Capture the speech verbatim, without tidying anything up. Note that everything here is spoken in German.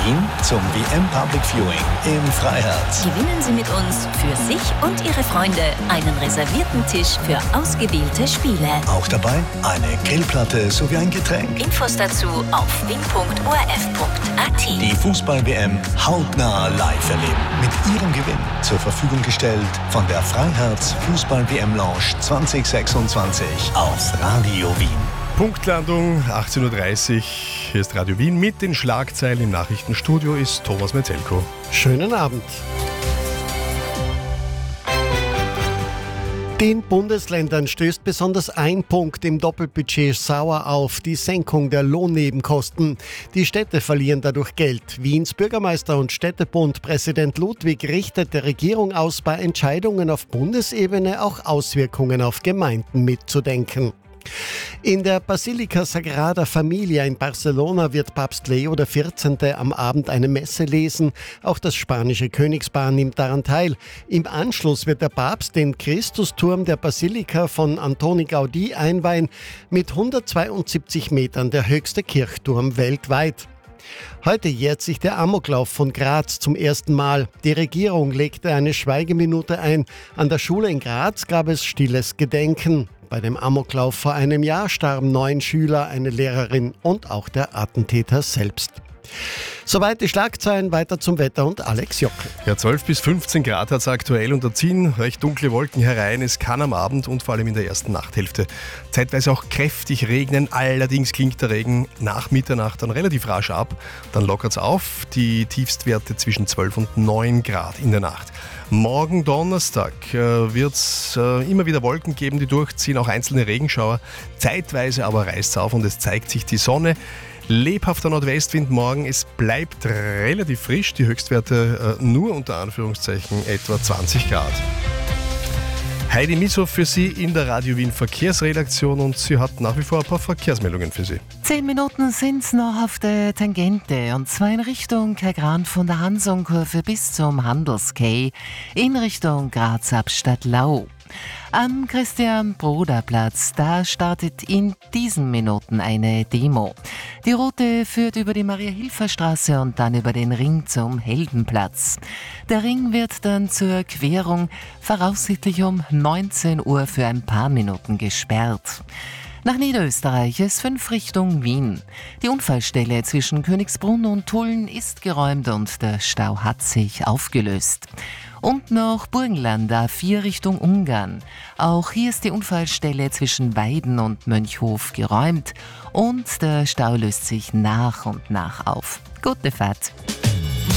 Wien zum W M Public Viewing im Freiherz. Gewinnen Sie mit uns für sich und Ihre Freunde einen reservierten Tisch für ausgewählte Spiele. Auch dabei eine Grillplatte sowie ein Getränk. Infos dazu auf wien punkt o r f punkt a t. Die Fußball-W M hautnah live erleben. Mit Ihrem Gewinn zur Verfügung gestellt von der Freiherz Fußball-W M Lounge zwanzig sechsundzwanzig auf Radio Wien. Punktlandung achtzehn Uhr dreißig. Hier ist Radio Wien. Mit den Schlagzeilen im Nachrichtenstudio ist Thomas Metzelko. Schönen Abend. Den Bundesländern stößt besonders ein Punkt im Doppelbudget sauer auf: die Senkung der Lohnnebenkosten. Die Städte verlieren dadurch Geld. Wiens Bürgermeister und Städtebund Präsident Ludwig richtet der Regierung aus, bei Entscheidungen auf Bundesebene auch Auswirkungen auf Gemeinden mitzudenken. In der Basilika Sagrada Familia in Barcelona wird Papst Leo der vierzehnte am Abend eine Messe lesen. Auch das spanische Königspaar nimmt daran teil. Im Anschluss wird der Papst den Christusturm der Basilika von Antoni Gaudí einweihen. Mit hundertzweiundsiebzig Metern der höchste Kirchturm weltweit. Heute jährt sich der Amoklauf von Graz zum ersten Mal. Die Regierung legte eine Schweigeminute ein. An der Schule in Graz gab es stilles Gedenken. Bei dem Amoklauf vor einem Jahr starben neun Schüler, eine Lehrerin und auch der Attentäter selbst. Soweit die Schlagzeilen, weiter zum Wetter und Alex Jockel. Ja, zwölf bis fünfzehn Grad hat es aktuell und da ziehen recht dunkle Wolken herein. Es kann am Abend und vor allem in der ersten Nachthälfte zeitweise auch kräftig regnen. Allerdings klingt der Regen nach Mitternacht dann relativ rasch ab. Dann lockert es auf. Die Tiefstwerte zwischen zwölf und neun Grad in der Nacht. Morgen Donnerstag äh, wird es äh, immer wieder Wolken geben, die durchziehen, auch einzelne Regenschauer. Zeitweise aber reißt es auf und es zeigt sich die Sonne. Lebhafter Nordwestwind morgen, es bleibt relativ frisch, die Höchstwerte äh, nur unter Anführungszeichen etwa zwanzig Grad. Heidi Misow für Sie in der Radio Wien Verkehrsredaktion und sie hat nach wie vor ein paar Verkehrsmeldungen für Sie. Zehn Minuten sind's noch auf der Tangente und zwar in Richtung Kaigran von der Hansonkurve bis zum Handelskay in Richtung Graz-Abstadt-Lau. Am Christian-Broder-Platz, da startet in diesen Minuten eine Demo. Die Route führt über die Maria-Hilfer-Straße und dann über den Ring zum Heldenplatz. Der Ring wird dann zur Querung voraussichtlich um neunzehn Uhr für ein paar Minuten gesperrt. Nach Niederösterreich ist fünf Richtung Wien. Die Unfallstelle zwischen Königsbrunn und Tulln ist geräumt und der Stau hat sich aufgelöst. Und noch Burgenland A vier Richtung Ungarn. Auch hier ist die Unfallstelle zwischen Weiden und Mönchhof geräumt und der Stau löst sich nach und nach auf. Gute Fahrt!